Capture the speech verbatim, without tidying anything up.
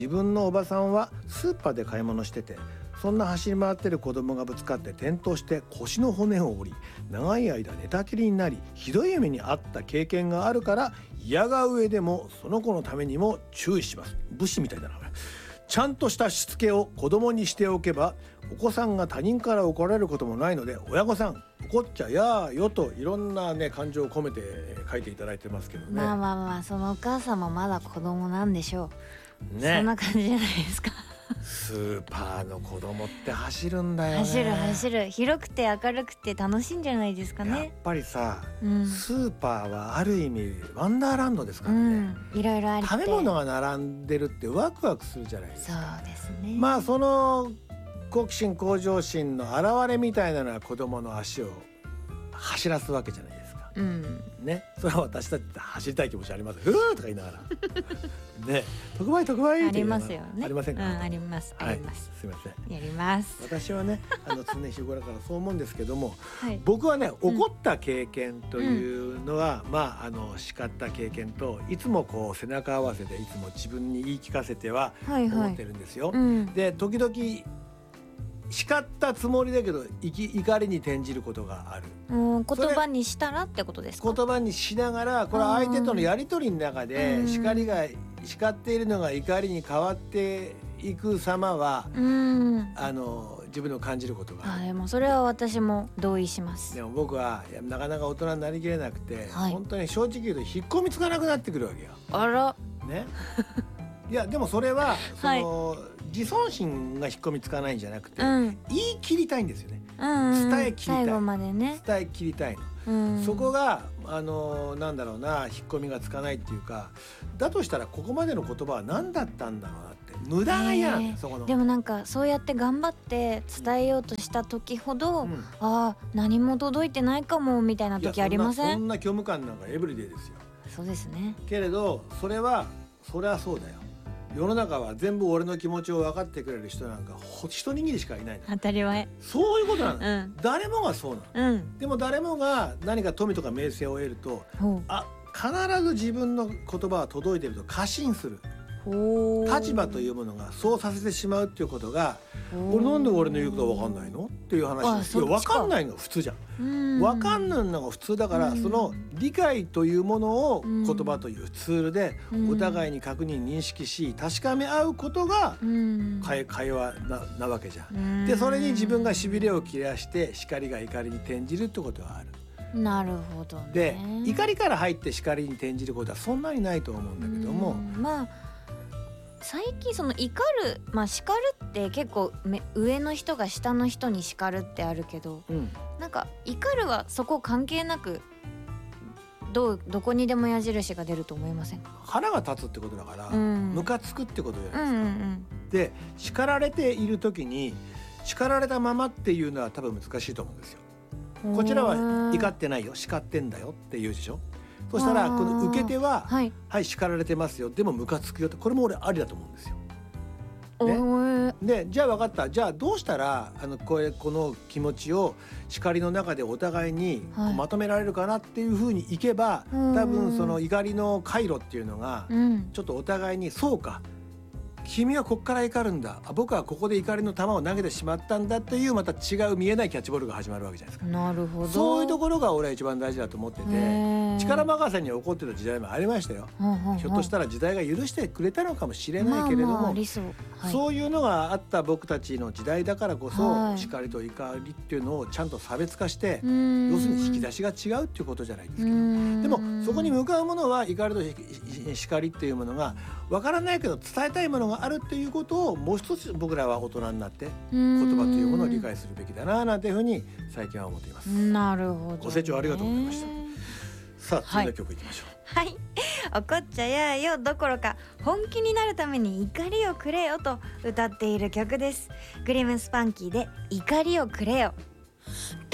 自分のおばさんはスーパーで買い物してて、そんな走り回ってる子供がぶつかって転倒して腰の骨を折り、長い間寝たきりになり、ひどい目に遭った経験があるから、嫌が上でもその子のためにも注意します。武士みたいだな。ちゃんとしたしつけを子供にしておけば、お子さんが他人から怒られることもないので、親御さん怒っちゃやーよと、いろんなね感情を込めて書いていただいてますけどね。 まあまあまあ、そのお母さんもまだ子供なんでしょう、 ね、 そんな感じじゃないですか。 スーパーの子供って走るんだよね。 走る走る、広くて明るくて楽しいんじゃないですかやっね。 ぱりさ、 うん、 スーパーはある意味ワンダーランドですからね、 うん、いろいろありて食べ物が並んでるってワクワクするじゃないですか。 そうですね。 まあその好奇心向上心の表れみたいなのは子供の足を走らすわけじゃないですか、 うんね、それは私たちって走りたい気持ちあります。ふーとか言いながらね、特売特売ありって言いながらますよね。 ありませんか、 うん、ありますあはい、 ります、 すいません。 やります。 私はね、あの常日頃からそう思うんですけども、 はい、 僕はね、怒った経験というのは、うん、まああの叱った経験と、いつもこう背中合わせでいつも自分に言い聞かせては思ってるんですよ、 はいはい、うん、 で時々叱ったつもりだけど怒りに転じることがある。 うん、言葉にしたらってことですか。 言葉にしながら、これは相手とのやり取りの中で叱りが叱っているのが怒りに変わっていく様は、うん、あの自分の感じることがある。 あ、でもそれは私も同意します。 でも僕はいやなかなか大人になりきれなくて、 はい、 本当に正直言うと引っ込みつかなくなってくるわけよ。 あらねいやでもそれはその、はい、自尊心が引っ込みつかないんじゃなくて、うん、言い切りたいんですよね、うんうん、伝え切りたい、 最後までね伝え切りたいの、うん、そこがあのなんだろうな、引っ込みがつかないっていうか、だとしたらここまでの言葉は何だったんだろうなって、無駄が嫌なんだ、そこの。 でもなんかそうやって頑張って伝えようとした時ほど、うん、ああ何も届いてないかもみたいな時ありません？ いやそんな、そんな虚無感なんかエブリデイですよ。 そうですね。 けれどそれはそれはそうだよ。世の中は全部俺の気持ちを分かってくれる人なんか一握りしかいないの。 当たり前。 そういうことなの、うん、誰もがそうなの、 うん、 でも誰もが何か富とか名声を得ると、あ、必ず自分の言葉は届いてると過信する。立場というものがそうさせてしまうっていうことが、俺なんで俺の言うことは分かんないのっていう話です。いや分かんないのが普通じゃん。分かんないのが普通だから、その理解というものを言葉というツールでお互いに確認認識し確かめ合うことが会話 な, なわけじゃん。でそれに自分がしびれを切らして叱りが怒りに転じるってことはある。 なるほどね。 で怒りから入って叱りに転じることはそんなにないと思うんだけども、 まあ最近その怒る、まあ叱るって結構上の人が下の人に叱るってあるけど、うん、なんか怒るはそこ関係なくどうどこにでも矢印が出ると思いませんか？ 腹が立つってことだから、うん、ムカつくってことじゃないですか、うんうんうん、で叱られている時に叱られたままっていうのは多分難しいと思うんですよ。こちらは怒ってないよ、叱ってんだよって言うでしょ。そしたらこの受け手ははい、はい、叱られてますよ、でもムカつくよって、これも俺ありだと思うんですよ。ね、でじゃあ分かった、じゃあどうしたらあのこれこの気持ちを叱りの中でお互いにまとめられるかなっていうふうにいけば、はい、多分その怒りの回路っていうのがちょっとお互いに、そうか君はここから怒るんだ、僕はここで怒りの球を投げてしまったんだっていう、また違う見えないキャッチボールが始まるわけじゃないですか。 なるほど。 そういうところが俺は一番大事だと思ってて、力任せに怒ってた時代もありましたよ、はんはんはん。ひょっとしたら時代が許してくれたのかもしれないけれども、まあまあ理想、はい、そういうのがあった僕たちの時代だからこそ、はい、叱りと怒りっていうのをちゃんと差別化して、要するに引き出しが違うっていうことじゃないですけど、でもそこに向かうものは怒りと叱りっていうものが分からないけど伝えたいものがあるっていうことをもう一つ僕らは大人になって言葉というものを理解するべきだななんていうふうに最近は思っています。 なるほど、ね、 ご清聴ありがとうございました。さあ次の曲いきましょう。 はい、はい、怒っちゃやよどころか本気になるために怒りをくれよと歌っている曲です。グリムスパンキーで怒りをくれよ。